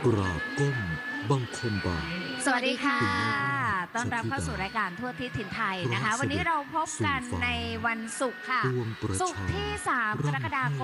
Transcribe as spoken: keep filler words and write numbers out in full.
กราบก้มบังคมบาทสวัสดีค่ะต้อนรับเข้าสู่รายการทั่วทิศถิ่นไทยนะคะวันนี้เราพบกันในวันศุกร์ค่ะศุกร์ที่สามกรกฎาคม